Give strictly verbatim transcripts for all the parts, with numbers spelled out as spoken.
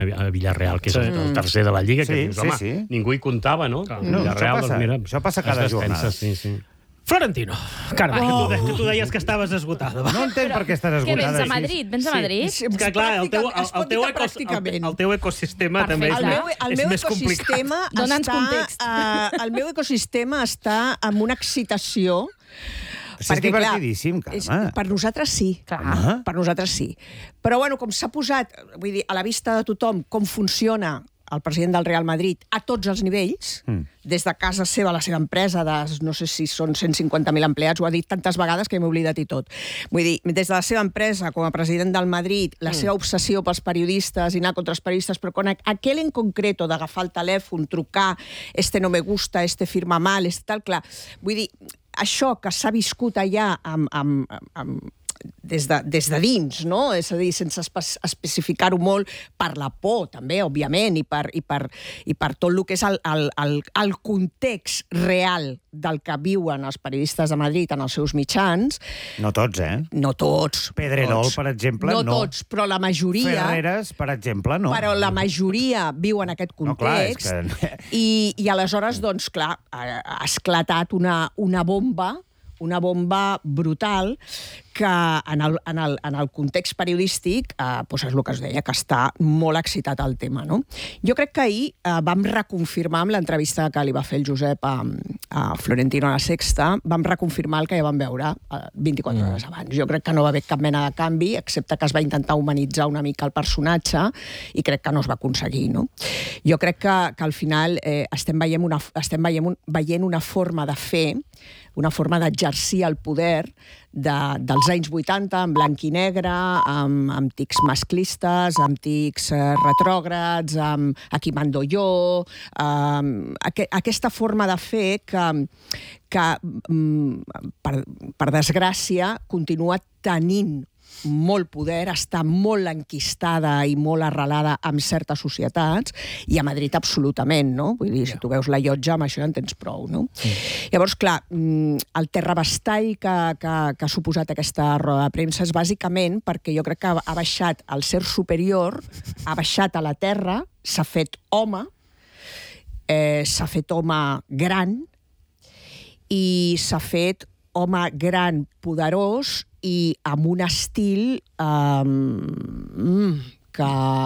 a Villarreal, que és sí. el tercer de la Lliga, que sí, dius, home, sí, sí. ningú hi comptava, no? no Villarreal, això, passa, doncs, mira, això passa cada jornada. Sí, sí. Florentino, Carme, oh. que, tu, que tu deies que estaves esgotada. No entenc per què estàs esgotada. Que vens a Madrid, vens a Madrid. Sí, és que, clar, el teu, el, el, teu, ecos, el, el teu ecosistema Perfecte. també és, El meu, el és meu més complicat. Dóna'ns context. Uh, el meu ecosistema està amb una excitació. Però és divertidíssim, Carme. És, per nosaltres sí. Clar. Per nosaltres sí. Però, bueno, com s'ha posat, vull dir, a la vista de tothom, com funciona el president del Real Madrid a tots els nivells, mm. des de casa seva, la seva empresa, de, no sé si són cent cinquanta mil empleats, ho ha dit tantes vegades que m'he oblidat i tot. Vull dir, des de la seva empresa, com a president del Madrid, la mm. seva obsessió pels periodistes i anar contra els periodistes, però con aquell en concreto d'agafar el telèfon, trucar, este no me gusta, este firma mal, este tal, clar. Vull dir, això que s'ha viscut allà amb, amb, amb des de, des de dins, no? És a dir, sense espe especificar-ho molt, per la por, també, òbviament, i per, i per, i per tot el que és el, el, el, el context real del que viuen els periodistes de Madrid en els seus mitjans. No tots, eh? No tots. Pedrerol, tots. per exemple, no. No tots, però la majoria... Ferreres, per exemple, no. Però la majoria viu en aquest context. No, clar, és que... I, I aleshores, doncs, clar, ha esclatat una, una bomba una bomba brutal que en el, en el, en el context periodístic eh, doncs és el que es deia, que està molt excitat el tema. No? Jo crec que ahir eh, vam reconfirmar amb l'entrevista que li va fer el Josep a, a Florentino a la Sexta, vam reconfirmar el que ja vam veure eh, vint-i-quatre hores abans. Jo crec que no va haver cap mena de canvi, excepte que es va intentar humanitzar una mica el personatge i crec que no es va aconseguir. No? Jo crec que, que al final eh, estem, veient una, estem veient, un, veient una forma de fer, una forma d'exercir el poder de, dels anys vuitanta, en blanc i negre, amb, amb tics masclistes, amb tics eh, retrògrads, amb aquí mando jo, eh, aqu aquesta forma de fer que, que per, per desgràcia, continua tenint molt poder, està molt enquistada i molt arrelada en certes societats, i a Madrid absolutament, no? Vull dir, si tu veus la llotja, amb això ja en tens prou, no? Mm. Llavors, clar, el terrabastall que, que, que ha suposat aquesta roda de premsa és bàsicament perquè jo crec que ha baixat el ser superior, ha baixat a la terra, s'ha fet home, eh, s'ha fet home gran, i s'ha fet home gran, poderós, i amb un estil um, que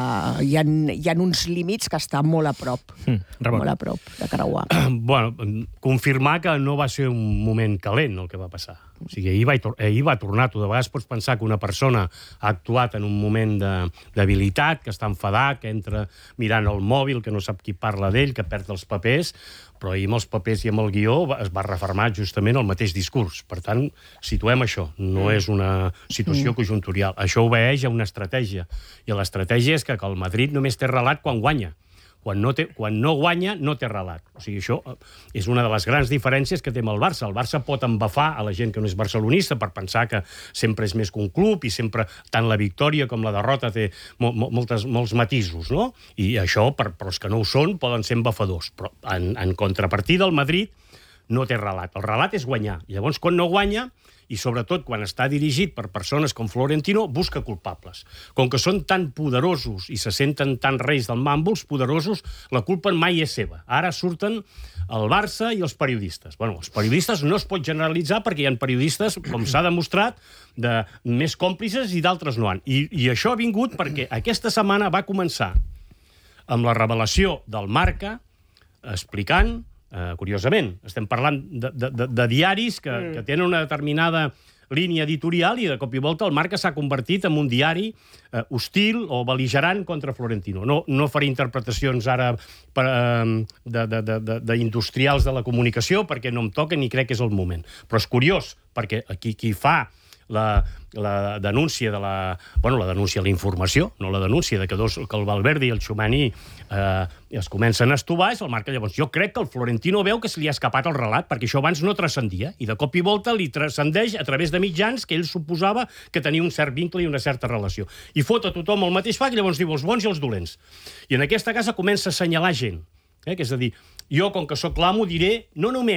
hi ha, hi ha uns límits que estan molt a prop, mm, molt a prop de creuar. Bueno, confirmar que no va ser un moment calent el que va passar. O sigui, ahir va, ahir va tornar. Tu de vegades pots pensar que una persona ha actuat en un moment de debilitat, que està enfadat, que entra mirant el mòbil, que no sap qui parla d'ell, que perd els papers, però ahir amb els papers i amb el guió es va refermar justament el mateix discurs. Per tant, situem això. No és una situació conjuntural. Això obeeix a una estratègia. I l'estratègia és que el Madrid només té relat quan guanya. Quan no, té, quan no guanya, no té relat. O sigui, això és una de les grans diferències que té amb el Barça. El Barça pot embafar a la gent que no és barcelonista per pensar que sempre és més que un club i sempre tant la victòria com la derrota té mo moltes, molts matisos, no? I això, per, per als que no ho són, poden ser embafadors. Però en, en contrapartida, el Madrid no té relat. El relat és guanyar. I llavors, quan no guanya, i sobretot quan està dirigit per persones com Florentino, busca culpables. Com que són tan poderosos i se senten tan reis del mambo, els poderosos, la culpa mai és seva. Ara surten el Barça i els periodistes. Bueno, els periodistes no es pot generalitzar perquè hi ha periodistes, com s'ha demostrat, de més còmplices i d'altres no han. I, I això ha vingut perquè aquesta setmana va començar amb la revelació del Marca explicant, Uh, curiosament, estem parlant de, de, de, de diaris que, mm. que tenen una determinada línia editorial i de cop i volta el Marca s'ha convertit en un diari uh, hostil o bel·ligerant contra Florentino. No, no faré interpretacions ara per, uh, d'industrials de, de, de, de la comunicació perquè no em toca ni crec que és el moment. Però és curiós perquè aquí qui fa la, la denúncia de la... Bueno, la denúncia, la informació, no la denúncia de que, dos, que el Valverde i el Txumani eh, es comencen a estovar, és el Marca. Llavors, jo crec que el Florentino veu que se li ha escapat el relat, perquè això abans no transcendia, i de cop i volta li transcendeix a través de mitjans que ell suposava que tenia un cert vincle i una certa relació. I fot a tothom el mateix fac i llavors diu els bons i els dolents. I en aquesta casa comença a assenyalar gent. Eh? Que és a dir, jo, com que sóc l'amo, diré no només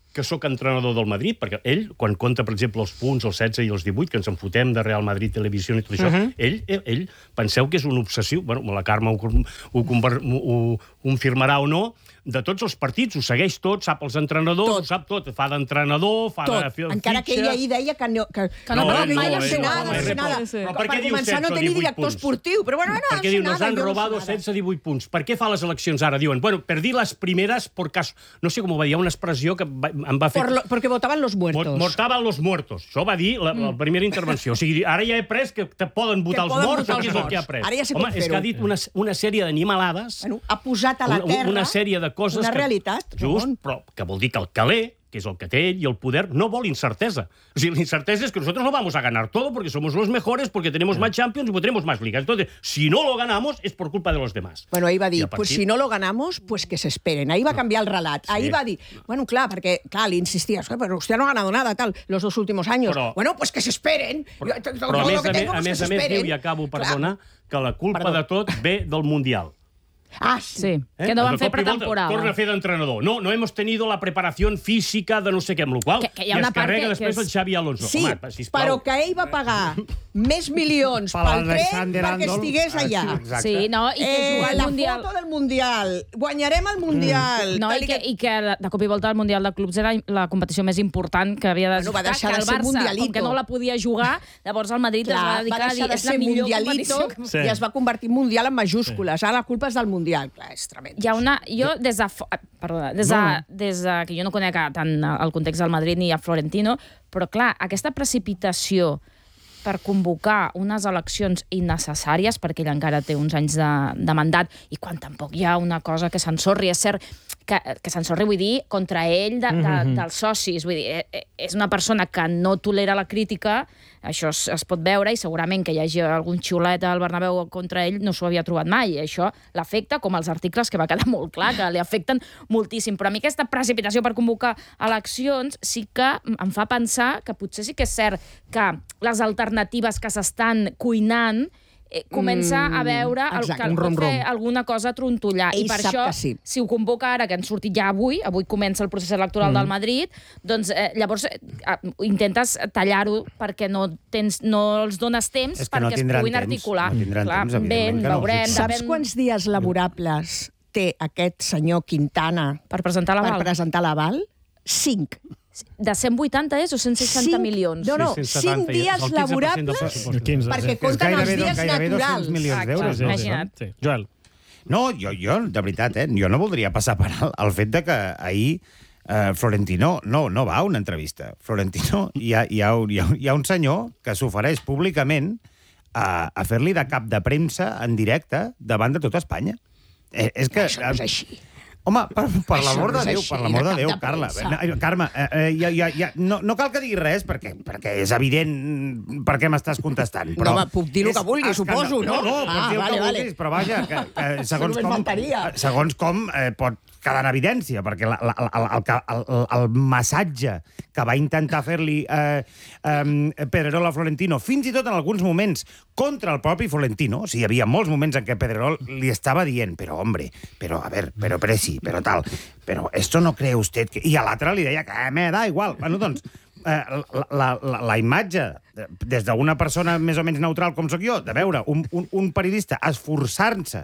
que sóc entrenador del Madrid, perquè ell, quan compta, per exemple, els punts, els setze i els divuit, que ens en fotem de Real Madrid Televisió i tot això, uh -huh. ell, ell, ell, penseu que és un obsessiu, bueno, la Carme ho, ho, ho, ho confirmarà o no, de tots els partits, ho segueix tot, sap els entrenadors, tot. ho sap tot, fa d'entrenador, fa tot. de fer el Encara fitxa... que ella ahir deia que no, que, Que no, no, no, que no, ella no no, sé no, nada, no, no sé no, nada. no sé. Però Per, per què per diu començar, setze no o tenir divuit director punts? esportiu, però bueno, no, Per què sé diu, nos nada, han jo no sé robado nada. setze a divuit punts. Per què fa les eleccions ara? Diuen, bueno, perdí les primeres por caso... No sé com ho va dir, hi ha una expressió que va, em va fer... Por lo, porque votaban los muertos. Mor- Mortaven los muertos. Això va dir la, la primera intervenció. O sigui, ara ja he pres que te poden votar Que els poden morts, votar o què és els el que ha morts. pres? Ara ja sé Home, com és que fer-ho. ha dit una, una sèrie d'animalades, Bueno, ha posat a la una, terra una sèrie de coses... una que, realitat. Just, Ramon. però que vol dir que el caler, que és el que té ell, i el poder, no vol incertesa. O sigui, la incertesa es que nosotros no vamos a ganar todo porque somos los mejores, porque tenemos más Champions y porque tenemos más ligas. Entonces, si no lo ganamos, es por culpa de los demás. Bueno, ahir va I dir, a pues partir- si no lo ganamos, pues que se esperen. Ahir va canviar el relat. Ahir va dir, bueno, clar, perquè, clar, li insistia, pero usted no ha ganado nada, tal, los dos últimos años. Però- bueno, pues que se esperen. Però, Yo- todo però a lo més, que a més, tengo, a pues que més, se a més esperen. diu, i acabo, Clar. perdona, que la culpa Perdó. de tot ve del Mundial. Ah, sí. Sí, que no De van fer cop i volta pretemporada. Torna a fer d'entrenador. No, no hemos tenido la preparación física de no sé què, amb la qual Que- que hi ha i una es part carrega que- després que és- el Xavi Alonso. Sí, Home, sisplau. però que ell va pagar més milions Per pel tren l'Alexander perquè Arnold. estigués Ah, sí, allà. exacte. Sí, no, i que Eh, jugar la al Mundial... foto del Mundial. Guanyarem el Mundial. No, Tal i que, i que de cop i volta el Mundial de Clubs era la competició més important que havia de Bueno, va jugar, deixar que de el ser Barça, mundialito. com que no la podia jugar, llavors el Madrid es va Clar, va dedicar a dir deixar de és la ser millor mundialito competició. Sí. i es va convertir en mundial en majúscules. Ara la culpa és del Mundial. Clar, és tremend. Hi ha una... Jo, des de... fo- Perdona, des de, No. des de que jo no conec tant el context del Madrid ni a Florentino, però clar, aquesta precipitació per convocar unes eleccions innecessàries, perquè ell encara té uns anys de, de mandat, i quan tampoc hi ha una cosa que s'ensorri, és cert que, que s'ensorri, vull dir, contra ell de, de, dels socis. Vull dir, eh, és una persona que no tolera la crítica, això es, es pot veure, i segurament que hi hagi algun xiulet al Bernabéu contra ell no s'ho havia trobat mai, i això l'afecta, com els articles que va quedar molt clar, que li afecten moltíssim. Però a mi aquesta precipitació per convocar eleccions sí que em fa pensar que potser sí que és cert que les alternatives que s'estan cuinant eh, comença a veure el, exacte. que Un pot rom-rom. fer alguna cosa a trontollar. Ell I per sap això, que sí. si ho convoca ara, que han sortit ja avui, avui comença el procés electoral mm. del Madrid, doncs eh, llavors eh, intentes tallar-ho perquè no, tens, no els dones temps És que no perquè es tindran puguin temps, articular. no tindran Clar, temps, evidentment ben, que no. veurem, Saps depèn- quants dies laborables té aquest senyor Quintana Per presentar per l'aval. presentar l'aval? Cinc. De cent vuitanta és o cent seixanta Cinc- milions? No, no, Sí, cent cinc setanta, dies és el quinze per cent del laborables pressupost. quinze, perquè sí. Que és compten els gairebé, dies gairebé dos-cents naturals. milions Ah, d'euros. Sí, eh? sí, Imagina't. sí. Joel. No, jo, jo, de veritat, eh, jo no voldria passar per alt el fet de que ahir eh, Florentino no, no va a una entrevista. Florentino, hi ha, hi ha, hi ha, hi ha un senyor que s'ofereix públicament a, a fer-li de cap de premsa en directe davant de tota Espanya. Eh, és que... Això no és així. Home, per, per Això l'amor no de és Déu, així, per l'amor de de cap Déu, de Carla. premsa. Eh, Carme, eh, eh, ja, ja, ja, no, no cal que diguis res, perquè, perquè és evident per què m'estàs contestant. Però No, home, puc dir el és que vulgui, escandal- suposo, no? No, no, pots Ah, dir el vale, que vale. vulguis, però vaja, que, que segons, Només com, faltaria. segons com eh, pot quedar en evidència, perquè la, la, el, el, el, el, el massatge que va intentar fer-li eh, eh, Pedrerol a Florentino, fins i tot en alguns moments contra el propi Florentino, o sigui, hi havia molts moments en què Pedrerol li estava dient, però hombre, però a ver, però presi, però tal, però esto no cree usted que... I a l'altre li deia que me da igual. Bueno, doncs, eh, la, la, la, la imatge, des d'una persona més o menys neutral com sóc jo, de veure un, un, un periodista esforçant-se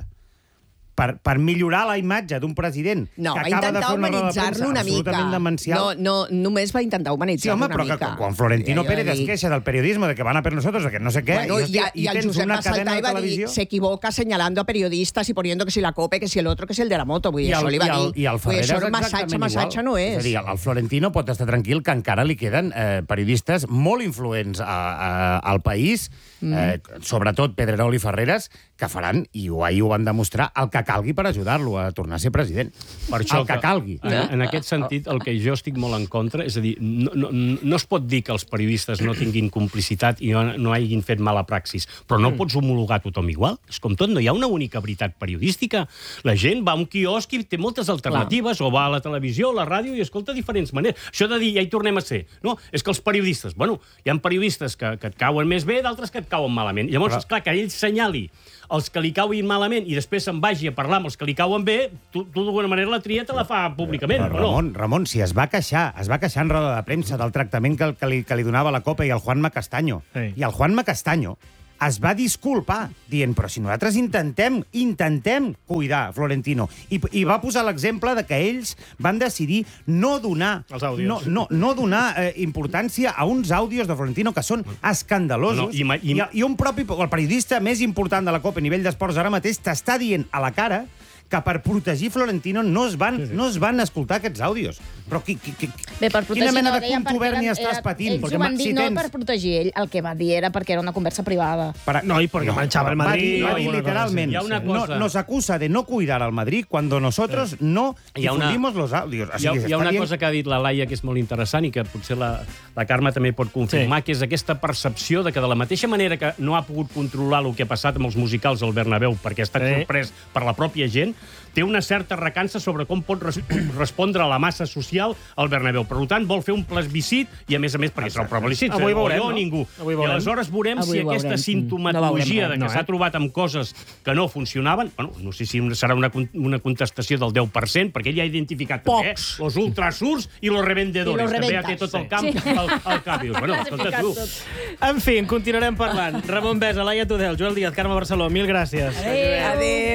per, per millorar la imatge d'un president No, que va acaba de intentar fer una roda de premsa humanitzar-lo una mica. absolutament demencial. No, no, només va intentar Sí, humanitzar-lo home, una però que, mica. que quan Florentino Ja, ja Pérez es dic. queixa del periodismo, de que van a per nosotros, de que no sé què, Bueno, i, y, hòstia, y, i el tens Josep una va saltar cadena i de va dir, televisió... se equivoca señalando a periodistas y poniendo que si la COPE, que si el otro, que si el de la moto. Vull dir, I el, això li va i el, dir. i el Vull dir, Ferreras això massatge, exactament massatge igual. no és. És a dir, el Florentino pot estar tranquil que encara li queden eh, periodistes molt influents a, a, al país, mm. eh, sobretot Pedrerol i Ferreras, que faran, i ho, ahir ho van demostrar, el que calgui per ajudar-lo a tornar a ser president. Per això el que, que calgui. En, en aquest sentit, el que jo estic molt en contra, és a dir, no, no, no es pot dir que els periodistes no tinguin complicitat i no, no hagin fet mala praxis, però no pots homologar tothom igual. És com tot, no hi ha una única veritat periodística. La gent va a un quiosc i té moltes alternatives, Clar. o va a la televisió, a la ràdio, i escolta diferents maneres. Això de dir, ja hi tornem a ser. No, és que els periodistes, bueno, hi ha periodistes que, que et cauen més bé, d'altres que et cauen malament. Llavors, Però... és clar que ell senyali els que li cauin malament i després se'n vagi a parlar amb els que li cauen bé, tu, tu d'alguna manera la tria te la fa públicament, Però, o no? Ramon, Ramon, si es va queixar, es va queixar en roda de premsa del tractament que, que, li, que li donava la Copa i el Juanma Castaño. Sí. I el Juanma Castaño es va disculpar, dient, però si nosaltres intentem, intentem cuidar Florentino. I, i va posar l'exemple de que ells van decidir no donar, Els àudios. no, no, no donar eh, importància a uns àudios de Florentino que són escandalosos. No, i ma- i- I, i un propi, el periodista més important de la Copa a nivell d'esports ara mateix t'està dient a la cara que per protegir Florentino no es van, sí, sí. No es van escoltar aquests àudios. Però qui, qui, qui, Bé, per protegir, quina mena no, de deien perquè contubèrnia eren- estàs era- patint? Ells Perquè ho van ma- dir si no tens- per protegir ell, el que va dir era perquè era una conversa privada. Para... No, i perquè manchava el Va Madrid. dir, va o dir alguna cosa literalment, Hi ha una cosa- no, nos acusa de no cuidar al Madrid cuando nosotros no Hi ha una- difundimos los audios. O Hi ha, sigui, hi ha està una dient- cosa que ha dit la Laia que és molt interessant i que potser la, la Carme també pot confirmar, sí. que és aquesta percepció de que de la mateixa manera que no ha pogut controlar el que ha passat amb els musicals al Bernabéu perquè ha estat Sí. sorprès per la pròpia gent, té una certa recança sobre com pot res respondre a la massa social al Bernabéu. Per tant, vol fer un plebiscit i, a més a més, perquè serà un plebiscit, Avui o veurem, jo o no? ningú. Avui I veurem. aleshores veurem Avui si aquesta veurem. sintomatologia No veurem de que res. s'ha No, eh? trobat amb coses que no funcionaven, bueno, no sé si serà una, con- una contestació del deu per cent, perquè ell ja ha identificat també, eh? Pocs. Los ultrasurs i los revendedores. I los També ja té reventas. tot el camp Sí. al, al cap. I dius, bueno, escolta tu. En fi, en continuarem parlant. Ramon Besa, Laia Tudel, Joel Díaz, Carme Barceló, mil gràcies. Adéu.